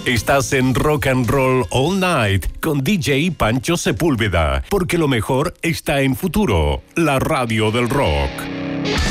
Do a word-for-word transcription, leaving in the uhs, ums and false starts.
Estás en Rock and Roll All Night con D J Pancho Sepúlveda, porque lo mejor está en Futuro, la radio del rock.